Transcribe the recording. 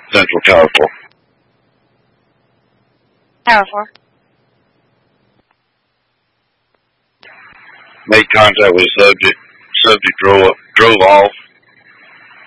Central Tower 4. Tower 4. Made contact with the subject. Subject drove off.